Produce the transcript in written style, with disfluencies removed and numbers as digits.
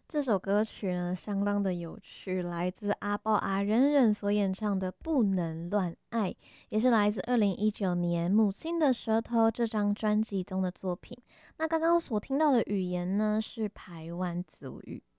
这首歌曲呢，相当的有趣，来自阿爆阿忍忍所演唱的《不能乱爱》，也是来自2019年《母亲的舌头》这张专辑中的作品。那刚刚所听到的语言呢，是排湾族语。